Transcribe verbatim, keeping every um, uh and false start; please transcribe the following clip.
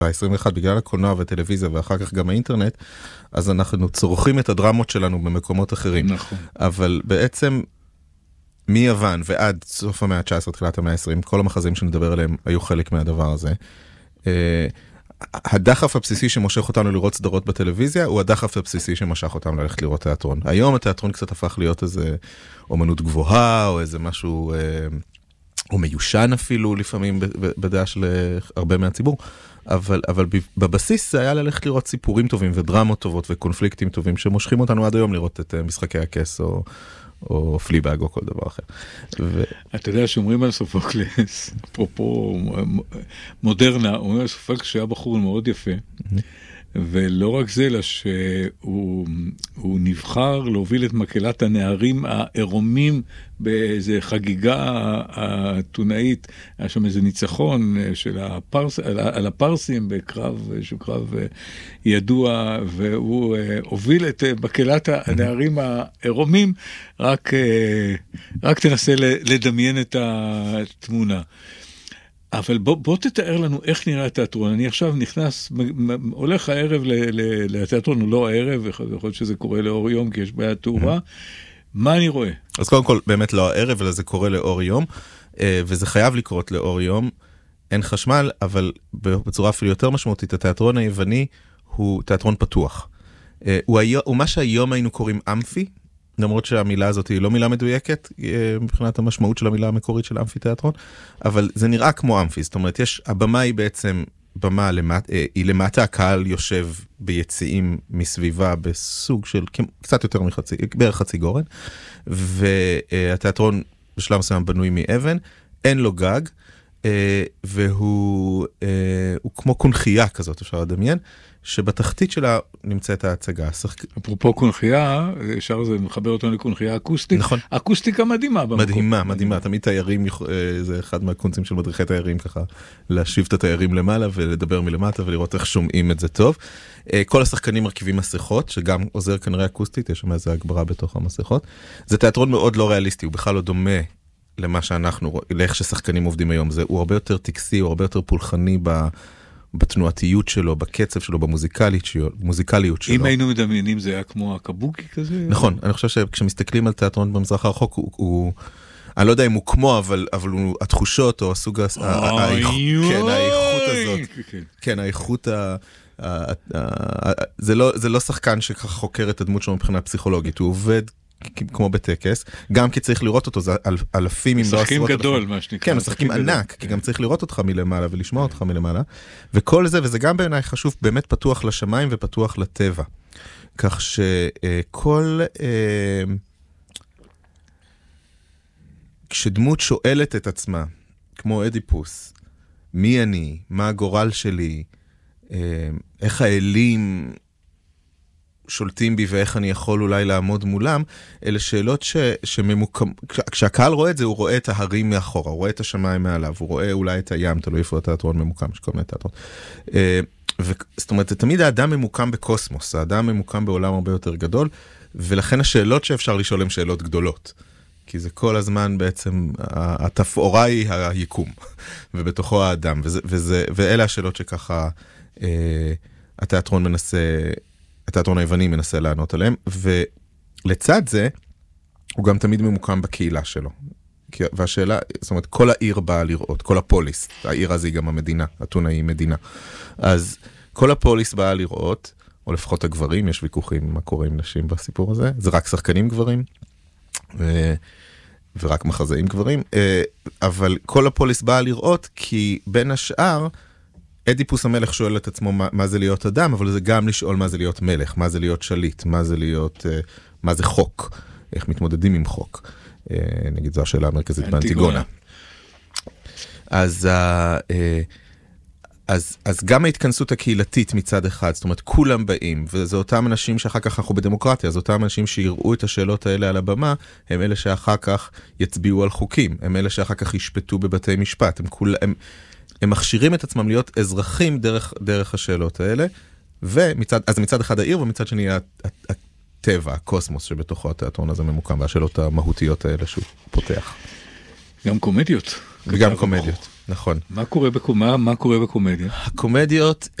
ב-עשרים ואחת, בגלל הקולנוע והטלוויזיה ואחר כך גם האינטרנט, אז אנחנו צורכים את הדרמות שלנו במקומות אחרים. נכון. אבל בעצם מיוון ועד סוף המאה ה-תשע עשרה, תחילת המאה ה-עשרים, כל המחזים שנדבר עליהם היו חלק מהדבר הזה. הדחף הבסיסי שמושך אותנו לראות סדרות בטלוויזיה, הוא הדחף הבסיסי שמשך אותנו ללכת לראות תיאטרון. היום התיאטרון קצת הפך להיות איזה אומנות גבוהה, או איזה משהו, או מיושן אפילו לפעמים בדעה של הרבה מהציבור. אבל, אבל בבסיס זה היה ללכת לראות סיפורים טובים ודרמות טובות וקונפליקטים טובים שמושכים אותנו עד היום לראות את משחקי הכס או, או פליבאג או כל דבר אחר. ו... אתה יודע שאומרים על סופוקלס, אפרופו מודרנה, אומרים על סופוקלס שהיה בחור מאוד יפה, ולא רק זה, אלא שהוא הוא נבחר להוביל את מקהלת הנערים העירומים באיזה חגיגה התונאית, היה שם איזה ניצחון של הפרס, על, על הפרסים בקרב, שהוא קרב ידוע, והוא הוביל את מקהלת הנערים העירומים, רק, רק תנסה לדמיין את התמונה. אבל בוא, בוא תתאר לנו איך נראה התיאטרון. אני עכשיו נכנס, הולך הערב לתיאטרון, או לא הערב, יכול להיות שזה קורה לאור יום, כי יש בעיה תאורה. מה אני רואה? אז קודם כל, באמת לא הערב, אלא זה קורה לאור יום, וזה חייב לקרות לאור יום. אין חשמל, אבל בצורה אפילו יותר משמעותית, התיאטרון היווני הוא תיאטרון פתוח. הוא, הוא מה שהיום היינו קוראים אמפי, למרות שהמילה הזאת היא לא מילה מדויקת, מבחינת המשמעות של המילה המקורית של אמפי תיאטרון, אבל זה נראה כמו אמפי, זאת אומרת, יש, הבמה היא בעצם, במה למטה, היא למטה, הקהל יושב ביציעים מסביבה, בסוג של קצת יותר מחצי, בערך חצי גורן, והתיאטרון בשלב מסוים בנוי מאבן, אין לו גג, והוא הוא כמו קונחייה כזאת, אפשר לדמיין, שבתחתית שלה נמצאת ההצגה. אפרופו קונחייה, אפשר זה מחבר אותנו לקונחייה אקוסטית. נכון. אקוסטיקה מדהימה במקום. מדהימה, מדהימה. תמיד תיירים, זה אחד מהקונצים של מדריכי תיירים, ככה, להשיב את התיירים למעלה ולדבר מלמטה ולראות איך שומעים את זה טוב. כל השחקנים מרכיבים מסכות, שגם עוזר כנראה אקוסטית, יש שם איזו הגברה בתוך המסכות. זה תיאטרון מאוד לא ריאליסטי, הוא בכלל לא דומה למה שאנחנו, לאיך ששחקנים עובדים היום. זה, הוא הרבה יותר טקסי, הוא הרבה יותר פולחני ב... בתנועתיות שלו, בקצב שלו, במוזיקליות שלו. אם היינו מדמיינים, זה היה כמו הקבוקי כזה? נכון, אני חושב שכשמסתכלים על תיאטרון במזרח הרחוק, הוא, הוא אני לא יודע אם הוא כמו, אבל, אבל הוא, התחושות או הסוג, כן, האיכות הזאת, כן, האיכות, זה לא, זה לא שחקן שככה חוקר את הדמות שלו מבחינה פסיכולוגית, הוא עובד כמו בטקס, גם כי צריך לראות אותו, זה אל, אלפים אם לא עשרות. משחקים גדול, מה שנקרא. כן, משחקים ענק, כי גם צריך לראות אותך מלמעלה ולשמוע אותך מלמעלה. וכל זה, וזה גם בעיניי חשוב, באמת פתוח לשמיים ופתוח לטבע. כך שכל... כשדמות שואלת את עצמה, כמו אדיפוס, מי אני, מה הגורל שלי, איך האלים שולטים בי ואיך אני יכול אולי לעמוד מולם, אלה שאלות ש, שממוקם, כשהקהל רואה את זה, הוא רואה את ההרים מאחורה, הוא רואה את השמיים מעליו, הוא רואה אולי את הים, תלוי איפה התיאטרון ממוקם, שכל מיני תיאטרון. זאת אומרת, תמיד האדם ממוקם בקוסמוס, האדם ממוקם בעולם הרבה יותר גדול, ולכן השאלות שאפשר לשאול הן שאלות גדולות. כי זה כל הזמן בעצם, התפאורה היא היקום, ובתוכו האדם, וזה, וזה, ואלה השאלות שככה התיאטרון מנסה, התיאטרון היווני מנסה לענות עליהם, ולצד זה, הוא גם תמיד ממוקם בקהילה שלו. והשאלה, זאת אומרת, כל העיר באה לראות, כל הפוליס, העיר הזה היא גם המדינה, אתונה היא מדינה. אז כל הפוליס באה לראות, או לפחות הגברים, יש ויכוחים מה קורה עם נשים בסיפור הזה, זה רק שחקנים גברים, ו... ורק מחזאים גברים, אבל כל הפוליס באה לראות, כי בין השאר, אדיפוס המלך שואל את עצמו מה, מה זה להיות אדם, אבל זה גם לשאול מה זה להיות מלך, מה זה להיות שליט, מה זה להיות, מה זה חוק, איך מתמודדים עם חוק. נגיד, זו השאלה המרכזית באנטיגונה. אז, אז, אז גם ההתכנסות הקהילתית מצד אחד, זאת אומרת, כולם באים, וזה אותם אנשים שאחר כך אנחנו בדמוקרטיה, זה אותם אנשים שיראו את השאלות האלה על הבמה, הם אלה שאחר כך יצביעו על חוקים, הם אלה שאחר כך ישפטו בבתי משפט, הם כולם... הם, הם מכשירים את עצמם להיות אזרחים דרך, דרך השאלות האלה, ומצד, אז מצד אחד העיר, ומצד שני הטבע, הקוסמוס שבתוכו התיאטרון הזה ממוקם, והשאלות המהותיות האלה שהוא פותח. גם קומדיות. וגם קומדיות, נכון. מה קורה בקומדיה? הקומדיות